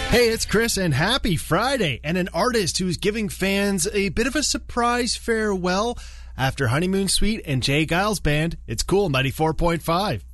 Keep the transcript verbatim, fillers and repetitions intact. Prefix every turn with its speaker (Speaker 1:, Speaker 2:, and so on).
Speaker 1: Hey, it's Chris, and happy Friday. And an artist who's giving fans a bit of a surprise farewell after Honeymoon Suite and Jay Giles Band. It's Cool ninety-four point five.